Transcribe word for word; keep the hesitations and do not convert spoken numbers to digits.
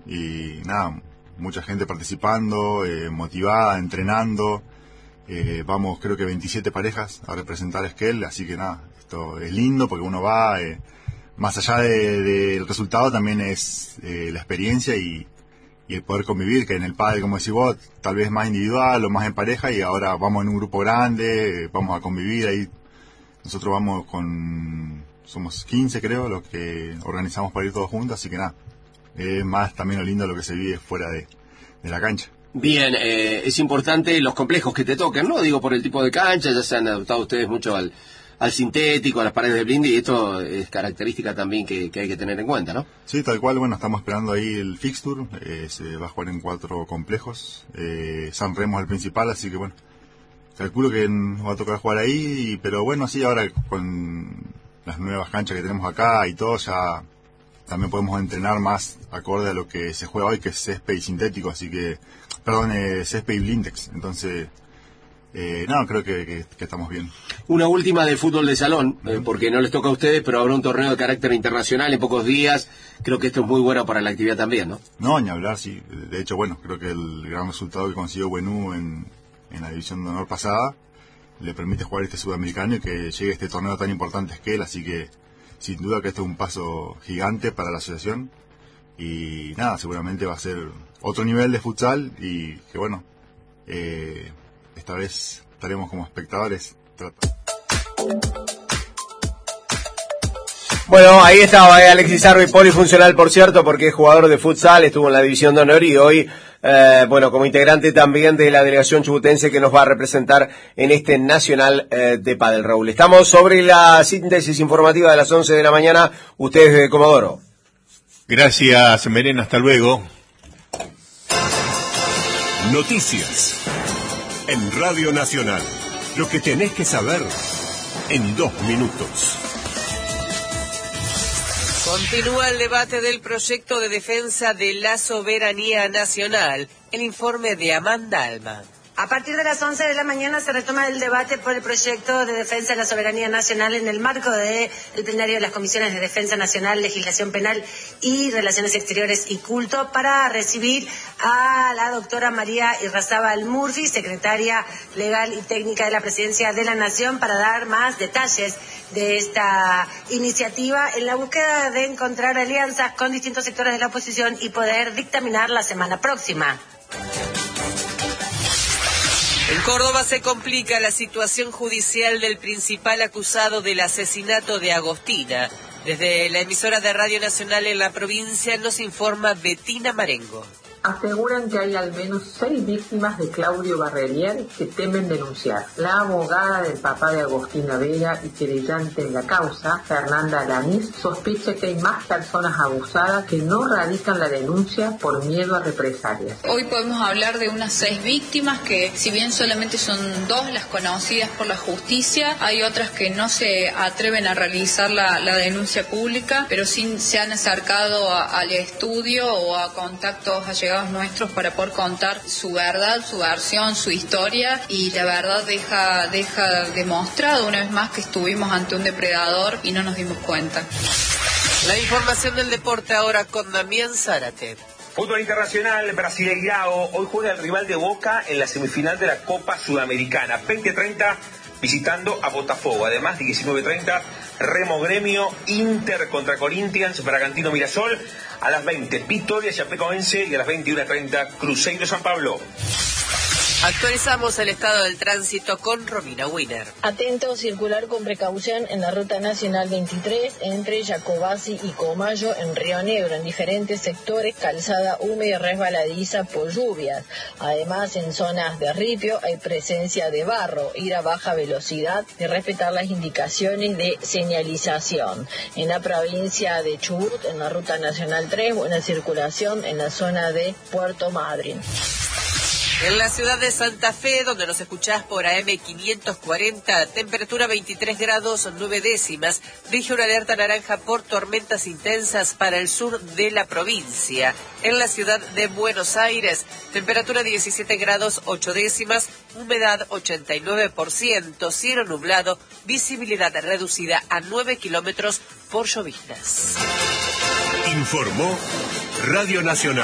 y nada, mucha gente participando, eh, motivada, entrenando. Eh, vamos, creo que veintisiete parejas a representar a Esquel, así que nada, esto es lindo porque uno va, eh, más allá del de, de resultado, también es eh, la experiencia y, y el poder convivir, que en el pádel, como decís vos, tal vez más individual o más en pareja, y ahora vamos en un grupo grande, eh, vamos a convivir ahí. Nosotros vamos con, somos quince creo, los que organizamos para ir todos juntos, así que nada, es más también lo lindo lo que se vive fuera de, de la cancha. Bien, eh, es importante los complejos que te toquen, ¿no? Digo, por el tipo de cancha, ya se han adaptado ustedes mucho al, al sintético, a las paredes de blinde, y esto es característica también que, que hay que tener en cuenta, ¿no? Sí, tal cual, bueno, estamos esperando ahí el fixture, eh, se va a jugar en cuatro complejos, eh, San Remo es el principal, así que bueno, calculo que nos va a tocar jugar ahí, pero bueno, sí, ahora con las nuevas canchas que tenemos acá y todo, ya también podemos entrenar más acorde a lo que se juega hoy, que es césped y sintético, así que, perdón, eh, césped y blindex, entonces, eh, no, creo que, que, que estamos bien. Una última de fútbol de salón, uh-huh. eh, porque no les toca a ustedes, pero habrá un torneo de carácter internacional en pocos días, creo que esto es muy bueno para la actividad también, ¿no? No, ni hablar, sí, de hecho, bueno, creo que el gran resultado que consiguió Buenú en, en la división de honor pasada, le permite jugar este sudamericano y que llegue este torneo tan importante es que él, así que sin duda que esto es un paso gigante para la asociación y nada, seguramente va a ser otro nivel de futsal y que bueno, eh, esta vez estaremos como espectadores. Bueno, ahí estaba eh, Alexis Arbi, polifuncional por cierto, porque es jugador de futsal, estuvo en la división de honor y hoy, eh, bueno, como integrante también de la delegación chubutense que nos va a representar en este Nacional eh, de Pádel, Raúl. Estamos sobre la síntesis informativa de las once de la mañana, ustedes de Comodoro. Gracias, Merena, hasta luego. Noticias en Radio Nacional. Lo que tenés que saber en dos minutos. Continúa el debate del proyecto de defensa de la soberanía nacional. El informe de Amanda Alma. A partir de las once de la mañana se retoma el debate por el proyecto de defensa de la soberanía nacional en el marco del plenario de las comisiones de Defensa Nacional, Legislación Penal y Relaciones Exteriores y Culto, para recibir a la doctora María Irrazábal Murphy, secretaria legal y técnica de la Presidencia de la Nación, para dar más detalles de esta iniciativa en la búsqueda de encontrar alianzas con distintos sectores de la oposición y poder dictaminar la semana próxima. En Córdoba se complica la situación judicial del principal acusado del asesinato de Agostina. Desde la emisora de Radio Nacional en la provincia nos informa Betina Marengo. Aseguran que hay al menos seis víctimas de Claudio Barrerier que temen denunciar. La abogada del papá de Agostina Vega y querellante en la causa, Fernanda Alanis, sospecha que hay más personas abusadas que no radican la denuncia por miedo a represalias. Hoy podemos hablar de unas seis víctimas que, si bien solamente son dos las conocidas por la justicia, hay otras que no se atreven a realizar la, la denuncia pública, pero sí se han acercado a, al estudio o a contactos allegados nuestros para poder contar su verdad, su versión, su historia, y la verdad deja, deja demostrado una vez más que estuvimos ante un depredador y no nos dimos cuenta. La información del deporte ahora con Damián Zárate. Fútbol internacional, Brasileirao, hoy juega el rival de Boca en la semifinal de la Copa Sudamericana, veinte treinta visitando a Botafogo, además diecinueve treinta Remo Gremio, Inter contra Corinthians, Bragantino Mirasol, a las veinte Vitória Chapecoense y a las veintiuna treinta Cruzeiro San Pablo. Actualizamos el estado del tránsito con Romina Wiener. Atento, circular con precaución en la Ruta Nacional veintitrés entre Jacobasi y Comayo en Río Negro, en diferentes sectores, calzada húmeda y resbaladiza por lluvias. Además, en zonas de ripio hay presencia de barro, ir a baja velocidad y respetar las indicaciones de señalización. En la provincia de Chubut, en la Ruta Nacional tres, buena circulación en la zona de Puerto Madryn. En la ciudad de Santa Fe, donde nos escuchás por A M quinientos cuarenta, temperatura veintitrés grados nueve décimas, rige una alerta naranja por tormentas intensas para el sur de la provincia. En la ciudad de Buenos Aires, temperatura diecisiete grados ocho décimas, humedad ochenta y nueve por ciento, cielo nublado, visibilidad reducida a nueve kilómetros por lloviznas. Informó Radio Nacional.